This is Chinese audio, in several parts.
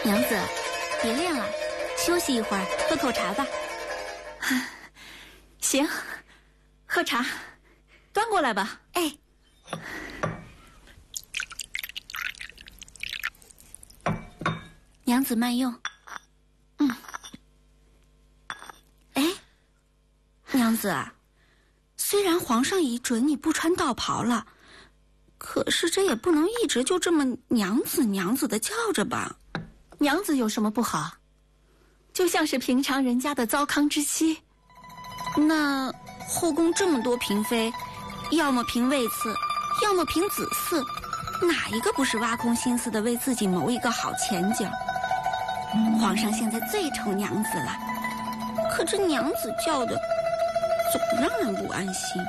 娘子，别练了，休息一会儿，喝口茶吧。 行，喝茶，端过来吧。 哎，娘子慢用。哎，娘子，虽然皇上已准你不穿道袍了，可是这也不能一直就这么娘子娘子的叫着吧？ 娘子有什么不好？就像是平常人家的糟糠之妻。 那后宫这么多嫔妃，要么嫔位次，要么嫔子嗣，哪一个不是挖空心思的为自己谋一个好前景？皇上现在最宠娘子了，可这娘子叫的总让人不安心。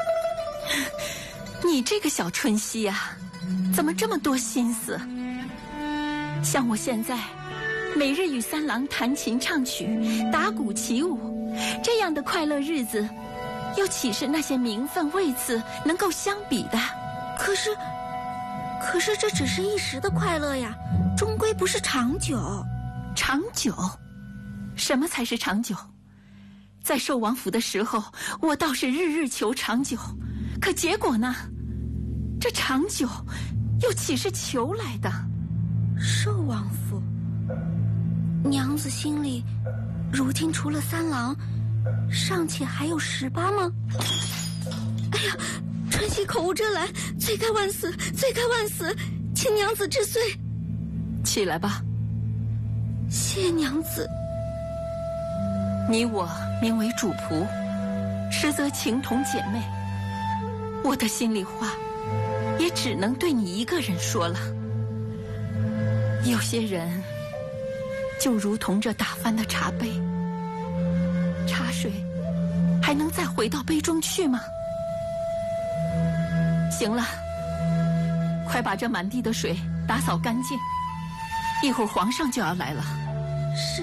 你这个小春熙啊，怎么这么多心思？像我现在每日与三郎弹琴唱曲，打鼓起舞，这样的快乐日子，又岂是那些名分位次能够相比的？ 可是这只是一时的快乐呀，终归不是长久。 长久？什么才是长久？在寿王府的时候，我倒是日日求长久，可结果呢？这长久又岂是求来的？ 寿王府，娘子心里如今除了三郎，尚且还有18吗？哎呀，春熙口无遮拦，罪该万死，罪该万死，请娘子治罪。 起来吧。 谢娘子。 你我名为主仆，实则情同姐妹。我的心里话，也只能对你一个人说了。有些人，就如同这打翻的茶杯，茶水还能再回到杯中去吗？行了，快把这满地的水打扫干净，一会儿皇上就要来了。 是。